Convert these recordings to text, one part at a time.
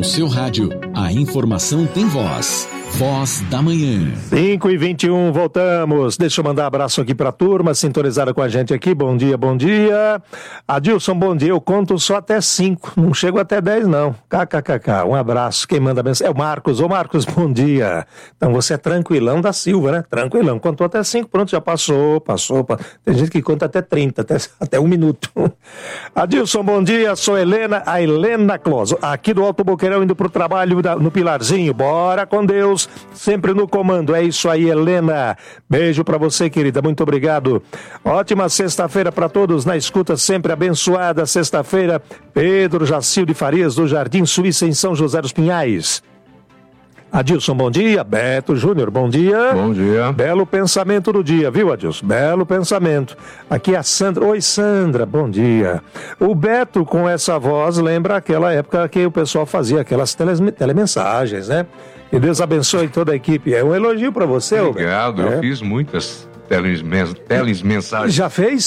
no seu rádio, a informação tem voz. Voz da Manhã. 5h21, voltamos. Deixa eu mandar um abraço aqui pra turma, sintonizada com a gente aqui. Bom dia, bom dia. Adilson, bom dia. Eu conto só até 5, não chego até 10 não. KKKK, um abraço. Quem manda a mensagem é o Marcos. Ô Marcos, bom dia. Então você é tranquilão da Silva, né? Tranquilão. Contou até 5, pronto, já passou. Tem gente que conta até 30, até 1 minuto. Adilson, bom dia. Sou a Helena Clos, aqui do Alto Boqueirão, indo pro trabalho no Pilarzinho. Bora com Deus. Sempre no comando, é isso aí, Helena. Beijo pra você, querida, muito obrigado. Ótima sexta-feira pra todos, na escuta sempre abençoada sexta-feira. Pedro Jacilde Farias, do Jardim Suíça, em São José dos Pinhais. Adilson, bom dia. Beto Júnior, bom dia. Bom dia. Belo pensamento do dia, viu, Adilson? Belo pensamento. Aqui é a Sandra. Oi, Sandra, bom dia. O Beto, com essa voz, lembra aquela época que o pessoal fazia aquelas telemensagens, né? Que Deus abençoe toda a equipe. É um elogio pra você, obrigado, eu fiz muitas telemensagens. Já fez?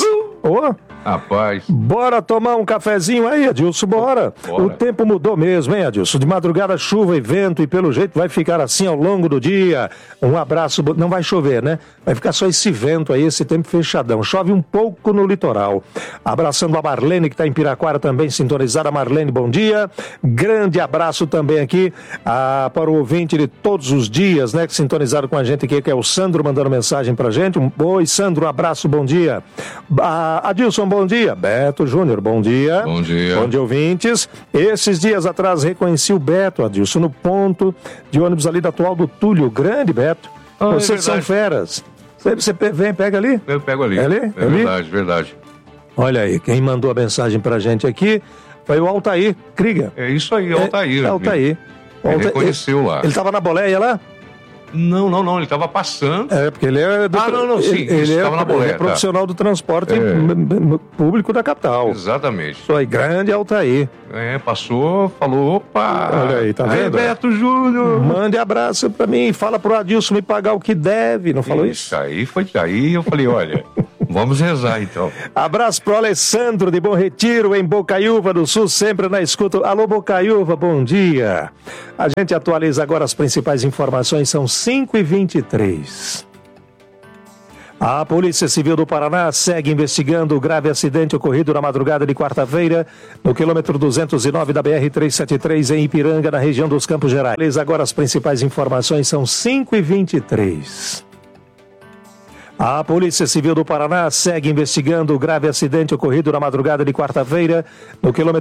Rapaz. Bora tomar um cafezinho aí, Adilson, bora. O tempo mudou mesmo, hein, Adilson? De madrugada, chuva e vento, e pelo jeito vai ficar assim ao longo do dia. Um abraço, não vai chover, né? Vai ficar só esse vento aí, esse tempo fechadão. Chove um pouco no litoral. Abraçando a Marlene, que está em Piraquara também, sintonizada. Marlene, bom dia. Grande abraço também aqui para o ouvinte de todos os dias, né, que sintonizaram com a gente aqui, que é o Sandro, mandando mensagem pra gente. Oi, Sandro, um abraço, bom dia. Adilson, bom dia. Beto Júnior, bom dia. Bom dia. Bom dia, ouvintes. Esses dias atrás reconheci o Beto, Adilson, no ponto de ônibus ali da Atual do Túlio. Grande Beto. Vocês são feras. Você vem, pega ali? Eu pego ali. É ali? É verdade. Olha aí, quem mandou a mensagem pra gente aqui foi o Altair Krieger. É isso aí, Altair. Altair. Ele reconheceu lá. Ele estava na boleia lá? Não, ele estava passando. Porque ele é... Sim, ele estava na boleia. Ele é profissional do transporte público da capital. Exatamente. Isso aí, grande Altair. Passou, falou, opa. Olha aí, tá vendo? Beto Júnior. Mande abraço pra mim, fala pro Adilson me pagar o que deve, não falou isso? Aí eu falei, olha... Vamos rezar, então. Abraço pro Alessandro de Bom Retiro, em Bocaiúva do Sul, sempre na escuta. Alô, Bocaiúva, bom dia. A gente atualiza agora as principais informações, são 5h23. A Polícia Civil do Paraná segue investigando o grave acidente ocorrido na madrugada de quarta-feira, no quilômetro 209 da BR-373, em Ipiranga, na região dos Campos Gerais. Agora as principais informações, são 5h23. A Polícia Civil do Paraná segue investigando o grave acidente ocorrido na madrugada de quarta-feira, no quilômetro